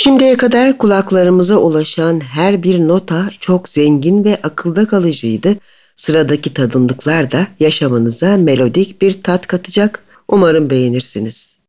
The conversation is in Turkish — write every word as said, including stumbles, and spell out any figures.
Şimdiye kadar kulaklarımıza ulaşan her bir nota çok zengin ve akılda kalıcıydı. Sıradaki tadımlıklar da yaşamınıza melodik bir tat katacak. Umarım beğenirsiniz.